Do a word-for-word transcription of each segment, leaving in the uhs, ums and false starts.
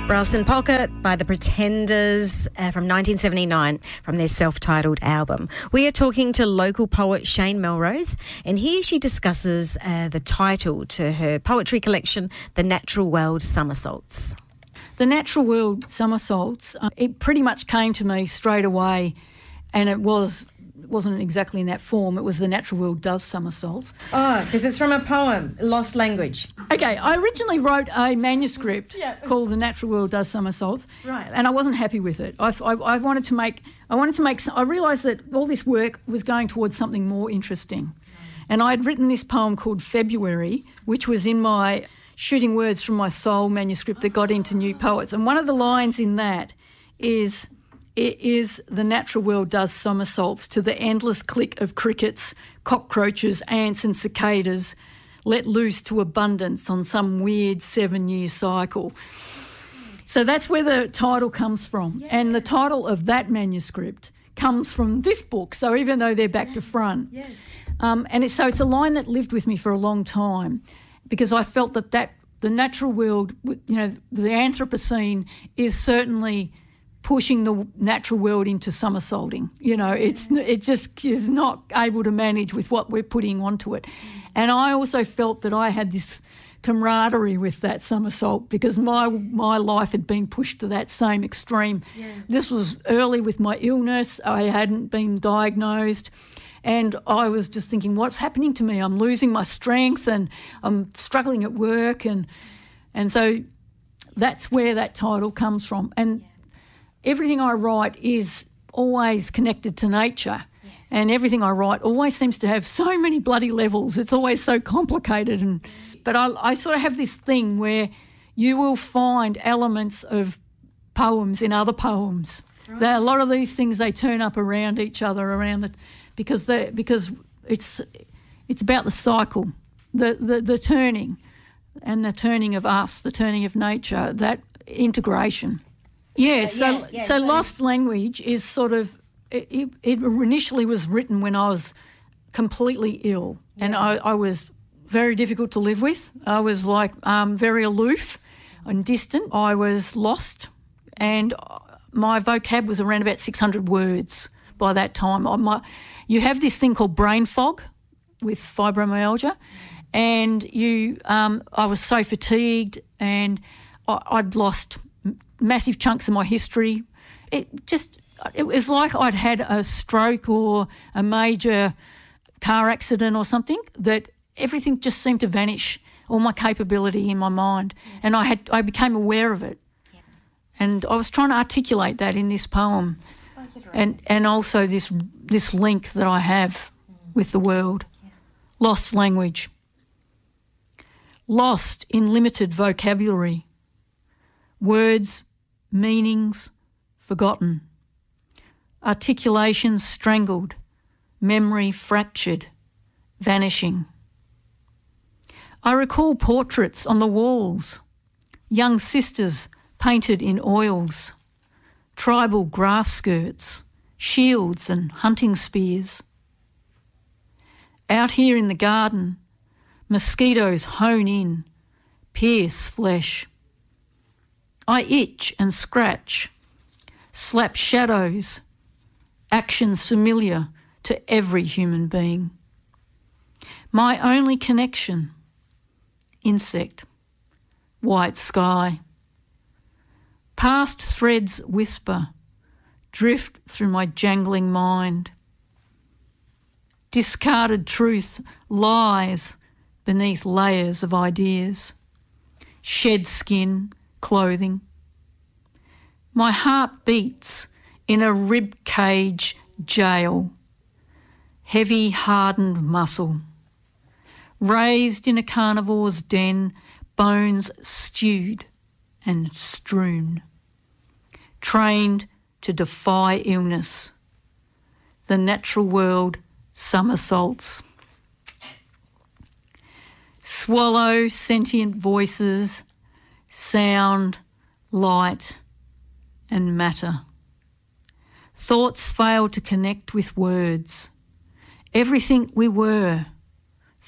Brass and Polka by The Pretenders uh, from nineteen seventy-nine from their self-titled album. We are talking to local poet Shane Melrose, and here she discusses uh, the title to her poetry collection, The Natural World Somersaults. The Natural World Somersaults, uh, it pretty much came to me straight away, and it was wasn't exactly in that form. It was The Natural World Does Somersaults. Oh, because it's from a poem, Lost Language. Okay, I originally wrote a manuscript yeah. called The Natural World Does Somersaults, right? And I wasn't happy with it. I, I, I wanted to make. I wanted to make. I realised that all this work was going towards something more interesting, and I had written this poem called February, which was in my Shooting Words from My Soul manuscript that got into New Poets, and one of the lines in that is. It is the natural world does somersaults to the endless click of crickets, cockroaches, ants and cicadas let loose to abundance on some weird seven-year cycle. So that's where the title comes from. Yeah. And the title of that manuscript comes from this book, so even though they're back to front. Yes. Um, and it's, so it's a line that lived with me for a long time because I felt that, that the natural world, you know, the Anthropocene is certainly pushing the natural world into somersaulting. You know, it's it just is not able to manage with what we're putting onto it. And I also felt that I had this camaraderie with that somersault because my my life had been pushed to that same extreme. Yeah. This was early with my illness. I hadn't been diagnosed. And I was just thinking, what's happening to me? I'm losing my strength and I'm struggling at work. And and so that's where that title comes from. And yeah. Everything I write is always connected to nature. Yes. And everything I write always seems to have so many bloody levels. It's always so complicated. And But I, I sort of have this thing where you will find elements of poems in other poems. Right. There, a lot of these things, they turn up around each other, around the, because they because it's it's about the cycle, the, the, the turning, and the turning of us, the turning of nature, that integration. Yeah, so yeah, yeah, so so Lost Language is sort of, it, it initially was written when I was completely ill yeah. and I, I was very difficult to live with. I was like um, very aloof and distant. I was lost and my vocab was around about six hundred words by that time. I, my, you have this thing called brain fog with fibromyalgia and you, um, I was so fatigued and I, I'd lost massive chunks of my history. It just, it was like I'd had a stroke or a major car accident or something, that everything just seemed to vanish, all my capability in my mind, and I had I became aware of it. Yeah. And I was trying to articulate that in this poem, and and also this this link that I have mm. with the world. Yeah. Lost language. Lost in limited vocabulary. Words, meanings, forgotten. Articulation strangled, memory fractured, vanishing. I recall portraits on the walls, young sisters painted in oils, tribal grass skirts, shields and hunting spears. Out here in the garden, mosquitoes hone in, pierce flesh. I itch and scratch, slap shadows, actions familiar to every human being. My only connection, insect, white sky. Past threads whisper, drift through my jangling mind. Discarded truth lies beneath layers of ideas. Shed skin, clothing. My heart beats in a rib cage jail, heavy hardened muscle. Raised in a carnivore's den, bones stewed and strewn. Trained to defy illness. The natural world somersaults. Swallow sentient voices, sound, light and matter. Thoughts fail to connect with words. Everything we were,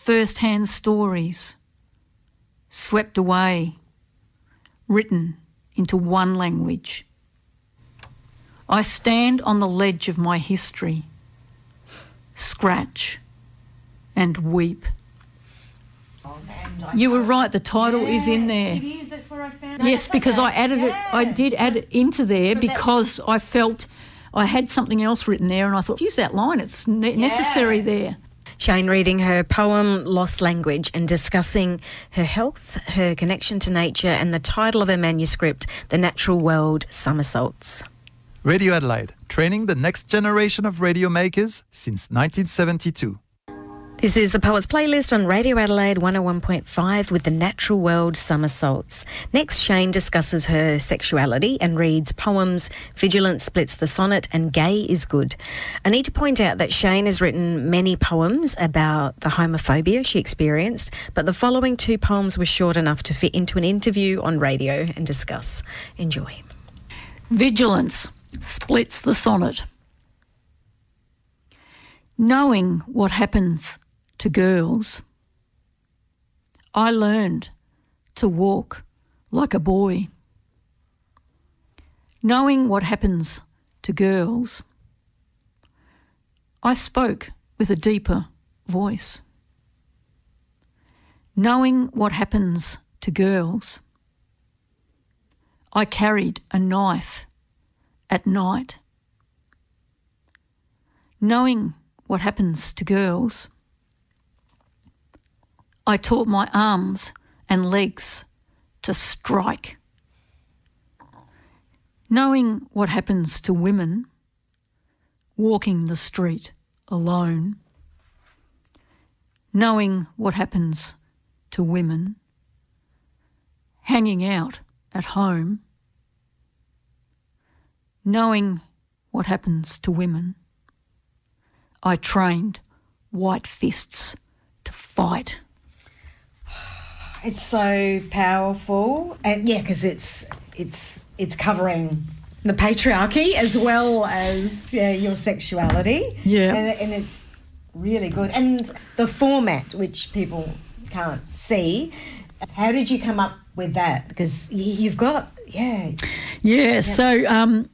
first-hand stories, swept away, written into one language. I stand on the ledge of my history, scratch and weep. Oh, and You were right, the title yeah, is in there. It is, that's where I found it. Yes, That's because okay. I added yeah. it, I did add it into there But because I felt I had something else written there and I thought, use that line, it's ne- necessary there. Shane reading her poem Lost Language and discussing her health, her connection to nature and the title of her manuscript, The Natural World Somersaults. Radio Adelaide, training the next generation of radio makers since nineteen seventy-two. This is the Poets Playlist on Radio Adelaide one oh one point five with The Natural World Somersaults. Next, Shane discusses her sexuality and reads poems Vigilance Splits the Sonnet and Gay is Good. I need to point out that Shane has written many poems about the homophobia she experienced, but the following two poems were short enough to fit into an interview on radio and discuss. Enjoy. Vigilance splits the sonnet. Knowing what happens to girls, I learned to walk like a boy. Knowing what happens to girls, I spoke with a deeper voice. Knowing what happens to girls, I carried a knife at night. Knowing what happens to girls, I taught my arms and legs to strike. Knowing what happens to women, walking the street alone. Knowing what happens to women, hanging out at home. Knowing what happens to women, I trained white fists to fight. It's so powerful, and yeah, because it's it's it's covering the patriarchy as well as yeah, your sexuality. Yeah, and, and it's really good. And the format, which people can't see, how did you come up with that? Because you've got yeah, yeah. yeah. So um,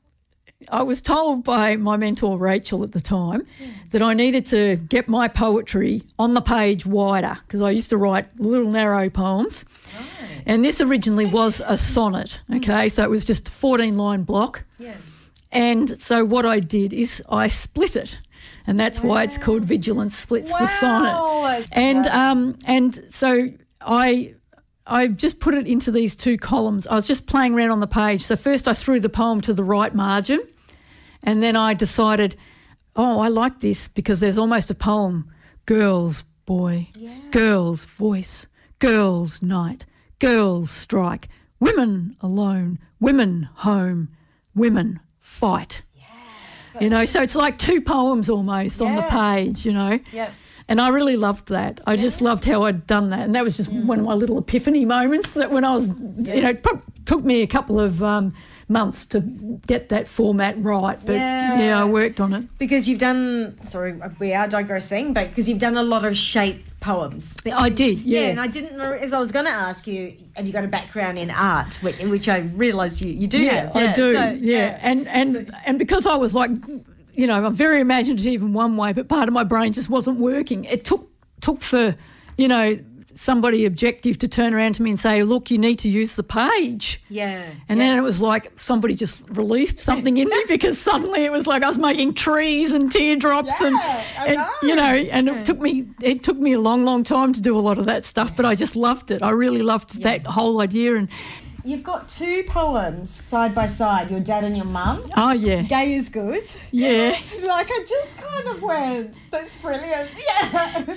I was told by my mentor Rachel at the time yeah. that I needed to get my poetry on the page wider because I used to write little narrow poems. Oh. And this originally was a sonnet, okay, so it was just a fourteen-line block. Yeah. And so what I did is I split it, and that's wow. why it's called Vigilance Splits wow. the Sonnet. And um, and so I... I just put it into these two columns. I was just playing around on the page. So first I threw the poem to the right margin and then I decided, oh, I like this because there's almost a poem. Girls, boy, yeah. girls, voice, girls, night, girls, strike, women alone, women home, women fight. Yeah, you know, so it's like two poems almost yeah. on the page, you know. Yeah. And I really loved that. I yeah. just loved how I'd done that. And that was just mm. one of my little epiphany moments that when I was, yeah. you know, it pro- took me a couple of um, months to get that format right. But, yeah. yeah, I worked on it. Because you've done, sorry, we are digressing, but because you've done a lot of shape poems. But, I did, yeah. Yeah, and I didn't know, as I was going to ask you, have you got a background in art, which, which I realised you, you do yeah, have. I Yeah, do, so, yeah. yeah. And, and, so, and because I was like, you know, I'm very imaginative in one way, but part of my brain just wasn't working. It took took for, you know, somebody objective to turn around to me and say, look, you need to use the page. Yeah. And yeah. then it was like somebody just released something in me because suddenly it was like I was making trees and teardrops yeah, and, I and know. you know, and it took me it took me a long, long time to do a lot of that stuff, but I just loved it. I really loved yeah. that whole idea. And you've got two poems side by side, your dad and your mum. Oh, yeah. Gay is Good. Yeah. Like, I just kind of went, that's brilliant. Yeah.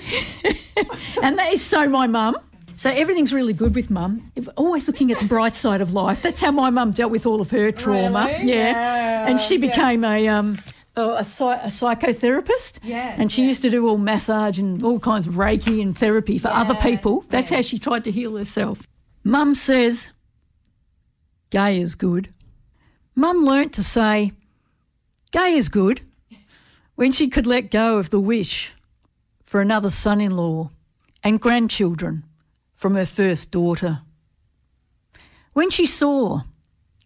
And that is so my mum. So everything's really good with mum. Always looking at the bright side of life. That's how my mum dealt with all of her trauma. Really? Yeah. yeah. And she became yeah. a... um. A, a, a psychotherapist, yeah, and she yeah. used to do all massage and all kinds of Reiki and therapy for yeah, other people. That's yeah. how she tried to heal herself. Mum says, gay is good. Mum learnt to say, gay is good, when she could let go of the wish for another son-in-law and grandchildren from her first daughter. When she saw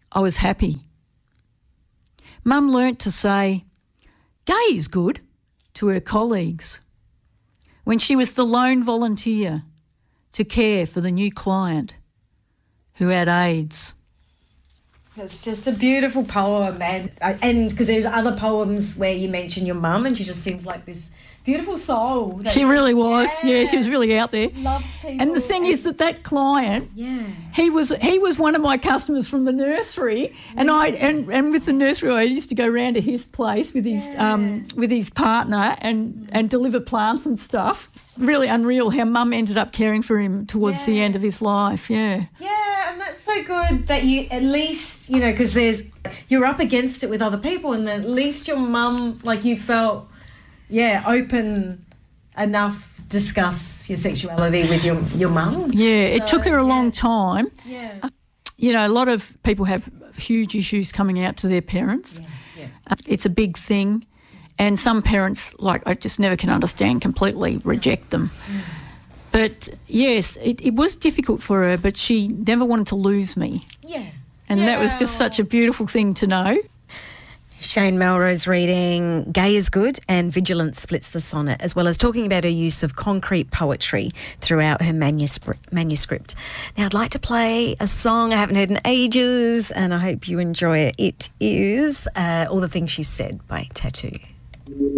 I was happy. Mum learnt to say, "Gay is good," to her colleagues when she was the lone volunteer to care for the new client who had AIDS. It's just a beautiful poem, and and because there's other poems where you mention your mum, and she just seems like this beautiful soul. that She just- really was. Yeah, she was really out there. Loved people. And the thing is that that client, yeah, he was he was one of my customers from the nursery, and I and, and with the nursery I used to go round to his place with his Yeah. um with his partner and and deliver plants and stuff. Really unreal how Mum ended up caring for him towards the Yeah. end of his life. Yeah. yeah, and that's so good that you at least you know because there's you're up against it with other people, and at least your mum, like you felt, yeah, open enough to discuss your sexuality with your your mum. Yeah, it So, took her a long yeah. time. Yeah. You know, a lot of people have huge issues coming out to their parents. Yeah. Uh, It's a big thing. And some parents, like, I just never can understand, completely reject them. Mm. But, yes, it, it was difficult for her, but she never wanted to lose me. Yeah. And that was just such a beautiful thing to know. Shane Melrose reading Gay is Good and Vigilance Splits the Sonnet, as well as talking about her use of concrete poetry throughout her manuscript. manuscript. Now, I'd like to play a song I haven't heard in ages, and I hope you enjoy it. It is uh, All the Things She Said by Tattoo.